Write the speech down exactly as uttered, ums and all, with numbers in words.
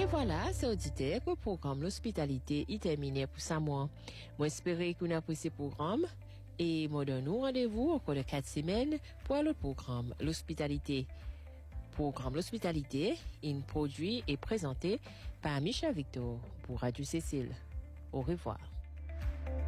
voilà, c'est auditeur que le programme L'Hospitalité est terminé pour ça mois. Moi, espérer que vous appréciez le programme et moi donne nous rendez-vous au cours de quatre semaines pour le programme L'Hospitalité. Programme L'Hospitalité est produit et présenté par Michel Victor pour Radio Cécile. Au revoir.